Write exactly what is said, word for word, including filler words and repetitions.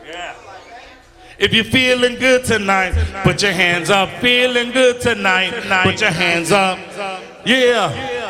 Yeah. If you're feeling good tonight, put your hands up. Feeling good tonight, put your hands up. Yeah.